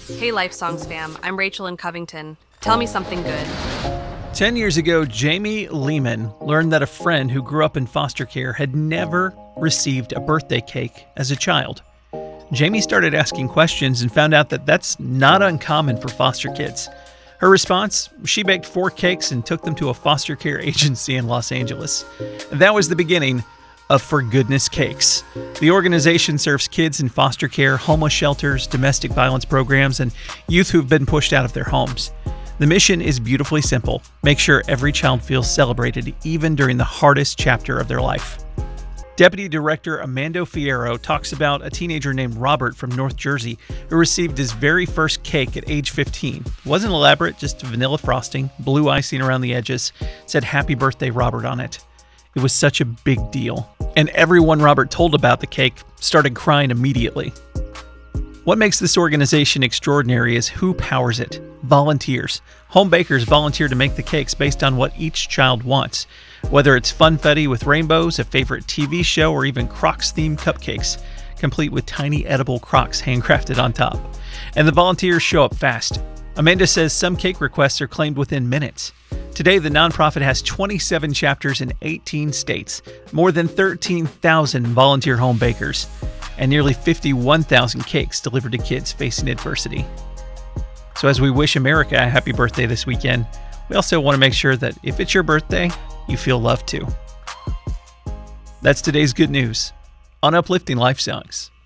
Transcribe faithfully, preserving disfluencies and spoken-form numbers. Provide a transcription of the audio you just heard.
Hey Life Songs fam, I'm Rachel in Covington. Tell me something good. Ten years ago, Jamie Lehman learned that a friend who grew up in foster care had never received a birthday cake as a child. Jamie started asking questions and found out that that's not uncommon for foster kids. Her response? She baked four cakes and took them to a foster care agency in Los Angeles. That was the beginning of For Goodness Cakes. The organization serves kids in foster care, homeless shelters, domestic violence programs, and youth who've been pushed out of their homes. The mission is beautifully simple. Make sure every child feels celebrated, even during the hardest chapter of their life. Deputy Director Amando Fierro talks about a teenager named Robert from North Jersey who received his very first cake at age fifteen. It wasn't elaborate, just vanilla frosting, blue icing around the edges, said "Happy Birthday, Robert" on it. It was such a big deal. And everyone Robert told about the cake started crying immediately. What makes this organization extraordinary is who powers it. Volunteers. Home bakers volunteer to make the cakes based on what each child wants. Whether it's funfetti with rainbows, a favorite T V show, or even Crocs-themed cupcakes, complete with tiny edible Crocs handcrafted on top. And the volunteers show up fast. Amanda says some cake requests are claimed within minutes. Today, the nonprofit has twenty-seven chapters in eighteen states, more than thirteen thousand volunteer home bakers, and nearly fifty-one thousand cakes delivered to kids facing adversity. So as we wish America a happy birthday this weekend, we also want to make sure that if it's your birthday, you feel loved too. That's today's good news on Uplifting Life Songs.